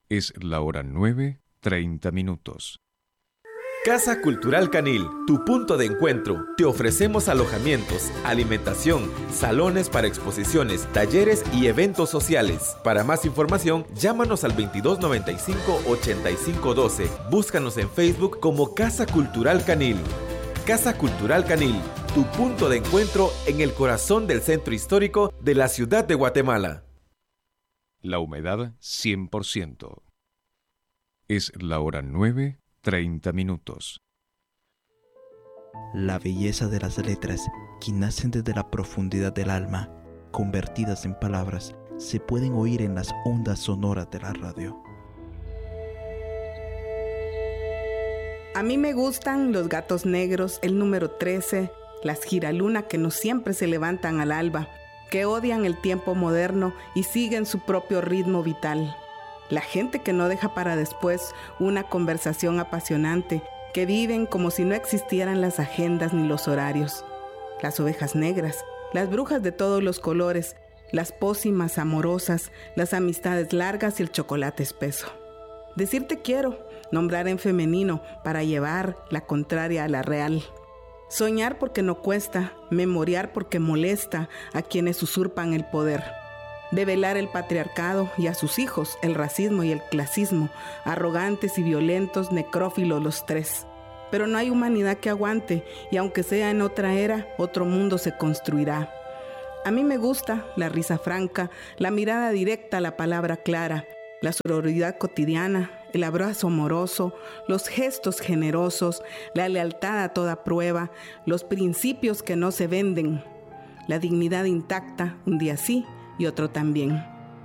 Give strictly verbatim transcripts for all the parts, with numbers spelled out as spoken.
Es la hora nueve, treinta minutos. Casa Cultural Canil, tu punto de encuentro. Te ofrecemos alojamientos, alimentación, salones para exposiciones, talleres y eventos sociales. Para más información, llámanos al veintidós noventa y cinco, ochenta y cinco doce. Búscanos en Facebook como Casa Cultural Canil. Casa Cultural Canil, tu punto de encuentro en el corazón del centro histórico de la ciudad de Guatemala. La humedad cien por ciento. Es la hora nueve, treinta minutos. La belleza de las letras, que nacen desde la profundidad del alma, convertidas en palabras, se pueden oír en las ondas sonoras de la radio. A mí me gustan Los Gatos Negros, el número trece, las Giraluna que no siempre se levantan al alba, que odian el tiempo moderno y siguen su propio ritmo vital. La gente que no deja para después una conversación apasionante, que viven como si no existieran las agendas ni los horarios. Las ovejas negras, las brujas de todos los colores, las pócimas amorosas, las amistades largas y el chocolate espeso. Decir te quiero, nombrar en femenino para llevar la contraria a la real. Soñar porque no cuesta, memoriar porque molesta a quienes usurpan el poder. Develar el patriarcado y a sus hijos el racismo y el clasismo, arrogantes y violentos, necrófilos los tres. Pero no hay humanidad que aguante, y aunque sea en otra era, otro mundo se construirá. A mí me gusta la risa franca, la mirada directa, la palabra clara, la sororidad cotidiana, el abrazo amoroso, los gestos generosos, la lealtad a toda prueba, los principios que no se venden, la dignidad intacta, un día sí y otro también.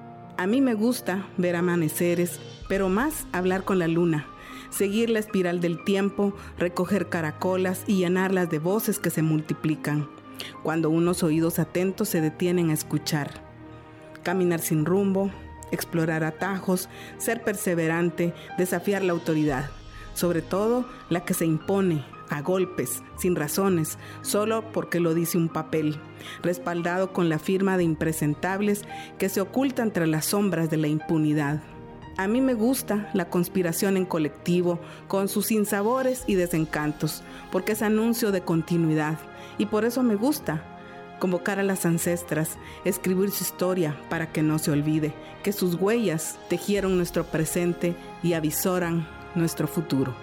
A mí me gusta ver amaneceres, pero más hablar con la luna, seguir la espiral del tiempo, recoger caracolas y llenarlas de voces que se multiplican, cuando unos oídos atentos se detienen a escuchar. Caminar sin rumbo, explorar atajos, ser perseverante, desafiar la autoridad, sobre todo la que se impone a golpes, sin razones, solo porque lo dice un papel, respaldado con la firma de impresentables que se ocultan tras las sombras de la impunidad. A mí me gusta la conspiración en colectivo, con sus sinsabores y desencantos, porque es anuncio de continuidad, y por eso me gusta convocar a las ancestras, escribir su historia para que no se olvide, que sus huellas tejieron nuestro presente y avisoran nuestro futuro.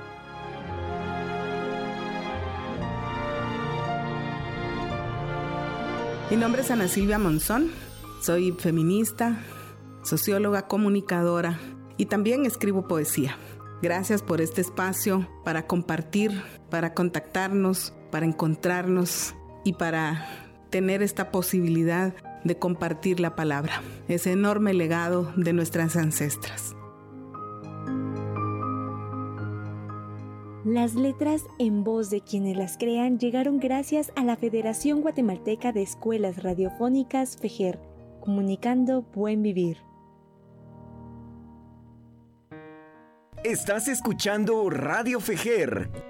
Mi nombre es Ana Silvia Monzón, soy feminista, socióloga, comunicadora y también escribo poesía. Gracias por este espacio para compartir, para contactarnos, para encontrarnos y para tener esta posibilidad de compartir la palabra, ese enorme legado de nuestras ancestras. Las letras en voz de quienes las crean llegaron gracias a la Federación Guatemalteca de Escuelas Radiofónicas FEGER, comunicando buen vivir. Estás escuchando Radio FEGER.